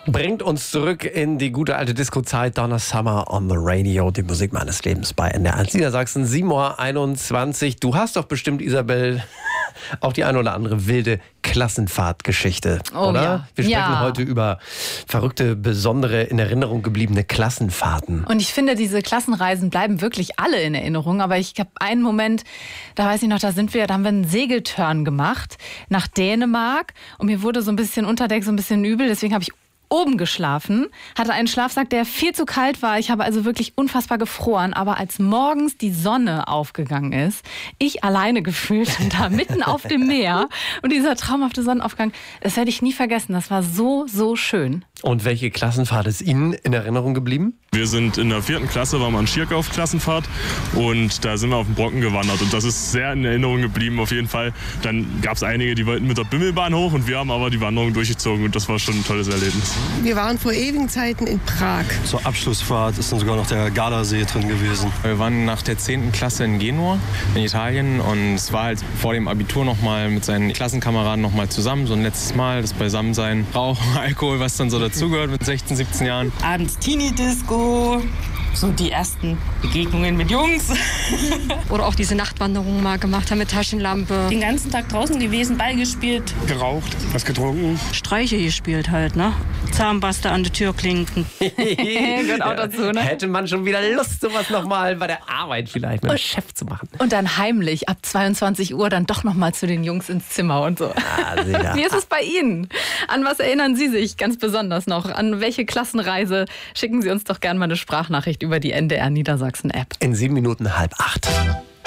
Bringt uns zurück in die gute alte Disco-Zeit. Donna Summer on the Radio, die Musik meines Lebens bei NDR1 Niedersachsen, 7:21 Uhr. Du hast doch bestimmt, Isabel, auch die eine oder andere wilde Klassenfahrtgeschichte, oder? Ja. Wir sprechen heute über verrückte, besondere, in Erinnerung gebliebene Klassenfahrten. Und ich finde, diese Klassenreisen bleiben wirklich alle in Erinnerung. Aber ich habe einen Moment, da weiß ich noch, da haben wir einen Segeltörn gemacht nach Dänemark. Und mir wurde so ein bisschen unter Deck so ein bisschen übel. Deswegen habe ich oben geschlafen, hatte einen Schlafsack, der viel zu kalt war. Ich habe also wirklich unfassbar gefroren. Aber als morgens die Sonne aufgegangen ist, ich alleine gefühlt da mitten auf dem Meer und dieser traumhafte Sonnenaufgang, das werde ich nie vergessen. Das war so, so schön. Und welche Klassenfahrt ist Ihnen in Erinnerung geblieben? Wir sind in der 4. Klasse, waren wir an Schierkauf-Klassenfahrt und da sind wir auf den Brocken gewandert und das ist sehr in Erinnerung geblieben auf jeden Fall. Dann gab es einige, die wollten mit der Bimmelbahn hoch und wir haben aber die Wanderung durchgezogen und das war schon ein tolles Erlebnis. Wir waren vor ewigen Zeiten in Prag. Zur Abschlussfahrt ist dann sogar noch der Gardasee drin gewesen. Wir waren nach der 10. Klasse in Genua in Italien und es war halt vor dem Abitur noch mal mit seinen Klassenkameraden noch mal zusammen, so ein letztes Mal, das Beisammensein, Rauchen, Alkohol, was dann so dazugehört mit 16, 17 Jahren. Abends Teenie-Disco, so die ersten Begegnungen mit Jungs. Oder auch diese Nachtwanderungen mal gemacht haben mit Taschenlampe. Den ganzen Tag draußen gewesen, Ball gespielt. Geraucht, was getrunken. Streiche gespielt halt, ne? Zahnpasta an die Türklinken. Gehört auch dazu, ne? Hätte man schon wieder Lust, sowas nochmal bei der Arbeit vielleicht mit dem Chef zu machen. Und dann heimlich ab 22 Uhr dann doch noch mal zu den Jungs ins Zimmer und so. Sicher. Wie ist es bei Ihnen? An was erinnern Sie sich ganz besonders noch? An welche Klassenreise? Schicken Sie uns doch gerne mal eine Sprachnachricht über die NDR Niedersachsen App. In 7 Minuten 7:30.